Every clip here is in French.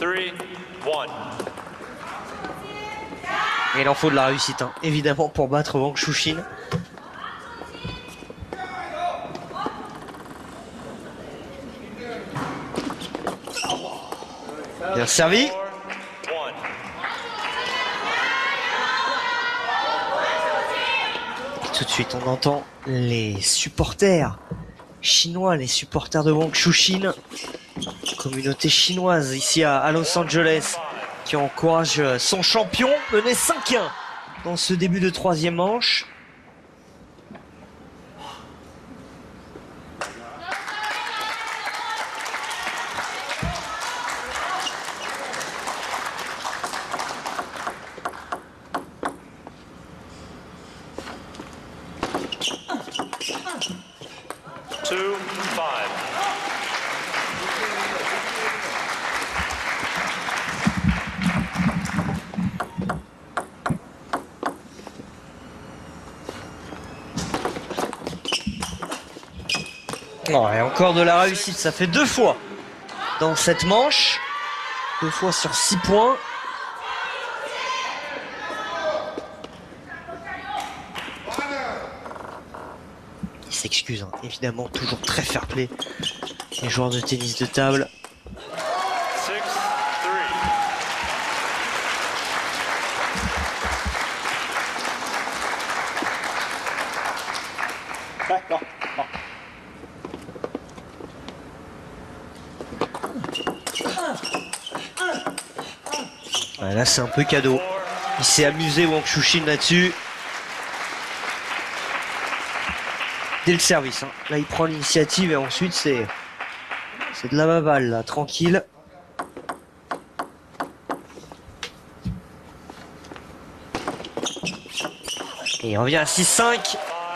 3-1. Et il en faut de la réussite, hein, évidemment, pour battre Wang Chuqin. Bien servi. Et tout de suite, on entend les supporters chinois, les supporters de Wang Chuqin, communauté chinoise ici à Los Angeles, qui encourage son champion, mené 5-1 dans ce début de troisième manche. Oh, et encore de la réussite, ça fait 2 fois dans cette manche, 2 fois sur 6 points. Il s'excuse, hein, évidemment, toujours très fair play, les joueurs de tennis de table. Ouais, là c'est un peu cadeau. Il s'est amusé Wang Chuqin là-dessus. Dès le service, hein. Là il prend l'initiative et ensuite c'est de la baballe là, tranquille. Et il revient à 6-5.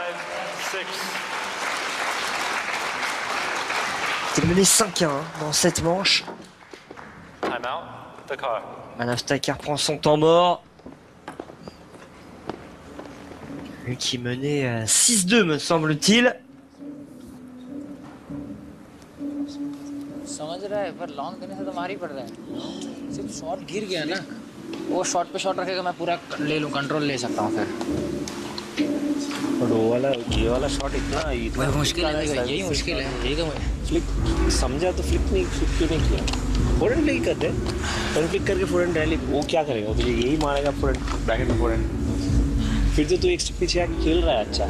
C'est mené 5-1 dans cette manche. Manaf Takar prend son temps mort. Lui qui menait 6-2 me semble-t-il. समझ रहा है पर लॉन्ग देने से तो मार ही पड़ रहा है सिर्फ शॉट गिर गया ना वो शॉट पे शॉट रखेगा मैं पूरा ले लूं कंट्रोल ले सकता हूं फिर और वो वाला ये वाला शॉट इतना मुश्किल है यही मुश्किल है यही तो फ्लिक समझा तो फ्लिक क्यों नहीं किया फोरहैंड प्ले कर दे फ्रंट फ्लिक करके फोरहैंड रैली वो क्या करेगा तो यही मारेगा फोरहैंड बैकहैंड में फोरहैंड फिर तो तू एक स्टेप पीछे आके खेल रहा है अच्छा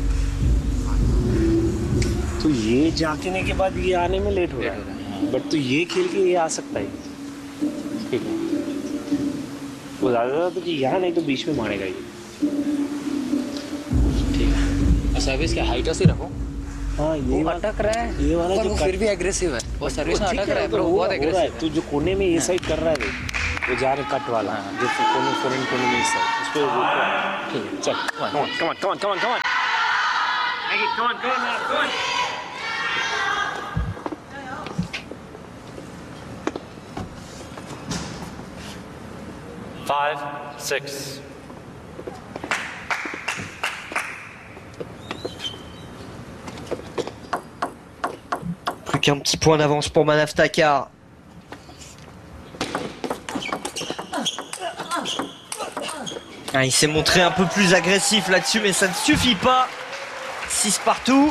तो ये जाने के बाद ये आने में लेट हो रहा है बट तो ये खेल के ये आ सकता है ठीक है वो ज़्यादा तो कि यहाँ नहीं तो बीच में मारेगा ये ठीक है सर्विस क्या हाइट से रखो हाँ ये अटक रहा है ये वाला जो फिर भी एग्रेसिव है वो सर्विस में अटक रहा है पर वो बहुत एग्रेसिव है तो जो कोने में ये साइड कर रहा है वो जा रहा है कट वाला जो कोने फोरहैंड कोने में इस साइड उस पे ठीक है चल come on come on come on come on come on come on come on 5-6. Plus qu'un petit point d'avance pour Manaf Takar. Ah, il s'est montré un peu plus agressif là-dessus, mais ça ne suffit pas. 6 partout.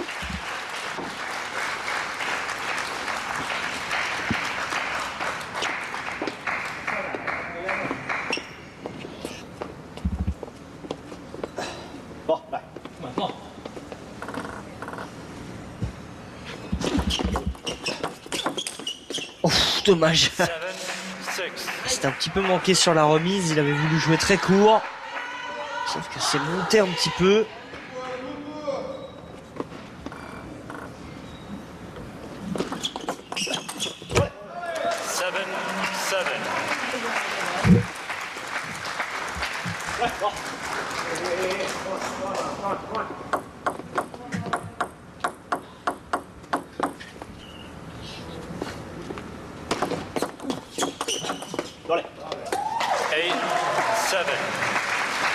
Dommage. C'était un petit peu manqué sur la remise. Il avait voulu jouer très court. Sauf que c'est monté un petit peu.